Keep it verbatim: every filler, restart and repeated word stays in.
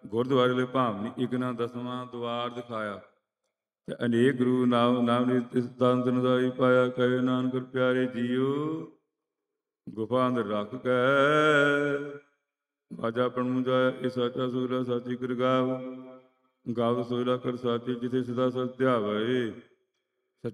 ਗੁਰਦੁਆਰੇ ਲਈ ਭਾਵਨੀ ਇਕਨਾ ਦਸਵਾਂ ਦੁਆਰ ਦਿਖਾਇਆ ਤੇ ਅਨੇਕ ਗੁਰੂ ਨਾਮ ਨਾਮ ਨੇ ਇਸ ਤਨ ਤਨ ਦਾ ਹੀ ਪਾਇਆ। ਕਹੇ ਨਾਨਕ ਪਿਆਰੇ ਜੀਓ ਗੁਫਾ ਅੰਦਰ ਰੱਖ ਕੇ ਬਾਜਾ ਪਣ ਜਾਇਆ ਇਹ ਸਾਚਾ ਸੂਰਾ ਸਾਚੀ ਕਰ ਗਾਵ ਗਾਵ ਸੋਇਲਾ ਕਰ ਸਾਚੀ ਜਿਥੇ ਸਦਾ ਸਤ ਧਿਆਵੇ।